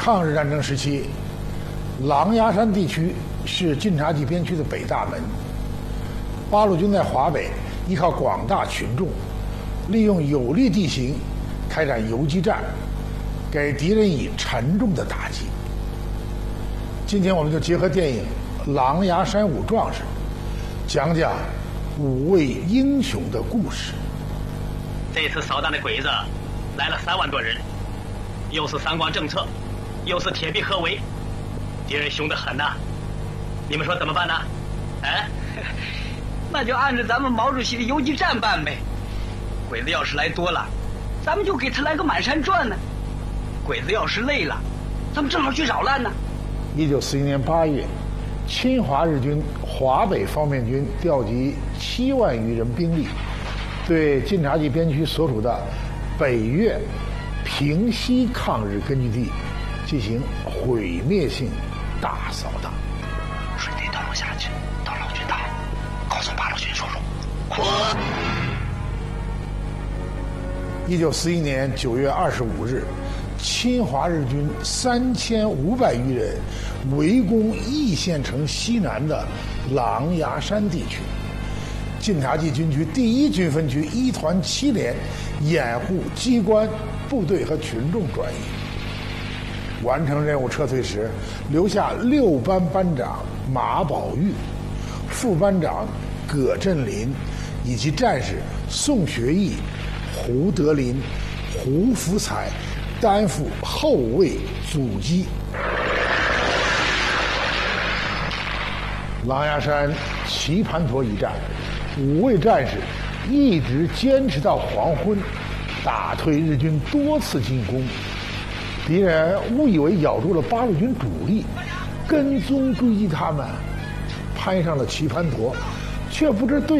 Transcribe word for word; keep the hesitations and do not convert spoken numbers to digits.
抗日战争时期，狼牙山地区是晋察冀边区的北大门。八路军在华北依靠广大群众，利用有利地形开展游击战，给敌人以沉重的打击。今天我们就结合电影《狼牙山五壮士》，讲讲五位英雄的故事。 这次扫荡的鬼子来了三万多人，又是三光政策，又是铁壁合围，敌人凶得很呐、啊。你们说怎么办呢？哎， 那就按照咱们毛主席的游击战办呗。鬼子要是来多了，咱们就给他来个满山转呢；鬼子要是累了，咱们正好去扰乱呢。 一九四一年八月，侵华日军华北方面军调集七万余人兵力，对晋察冀边区所属的北岳、平西抗日根据地进行毁灭性大扫荡。 水泥道路下去，到老军大，告诉八路军叔叔，滚！ 一九四一年九月二十五日，侵华日军三千五百余人围攻易县城西南的狼牙山地区。晋察冀军区第一军分区一团七连掩护机关、部队和群众转移。完成任务撤退时，留下六班班长马宝玉、副班长葛振林以及战士宋学义、胡德林、胡福才担负后卫阻击。狼牙山棋盘坨一战，五位战士一直坚持到黄昏，打退日军多次进攻。敌人误以为咬住了八路军主力，跟踪追击他们，攀上了棋盘坨，却不知对